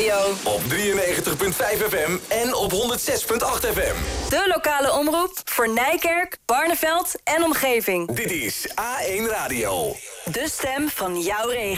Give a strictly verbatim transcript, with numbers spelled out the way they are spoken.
Radio. Op drieënnegentig komma vijf F M en op honderd zes komma acht F M. De lokale omroep voor Nijkerk, Barneveld en omgeving. Dit is A één Radio. De stem van jouw regio.